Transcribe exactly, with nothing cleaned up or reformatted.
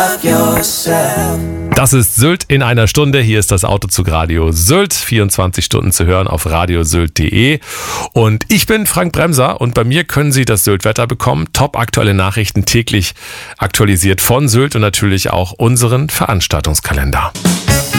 Das ist Sylt in einer Stunde. Hier ist das Autozug Radio Sylt. vierundzwanzig Stunden zu hören auf radiosylt punkt de. Und ich bin Frank Bremser und bei mir können Sie das Sylt-Wetter bekommen. Top aktuelle Nachrichten täglich aktualisiert von Sylt und natürlich auch unseren Veranstaltungskalender.